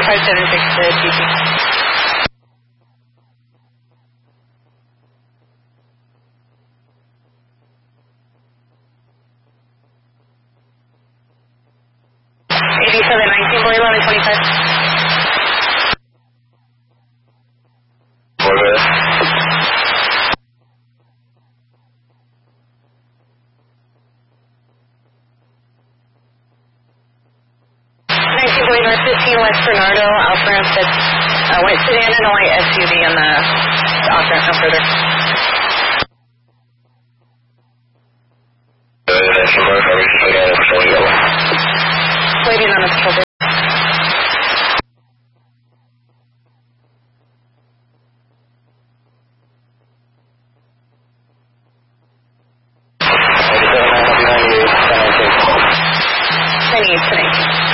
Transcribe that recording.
576 to TC. Boy 1125. Boy North 15 West Bernardo, off ramp that's white sedan and a white SUV on the off ramp no further. Waiting on the patrol bridge. I need 10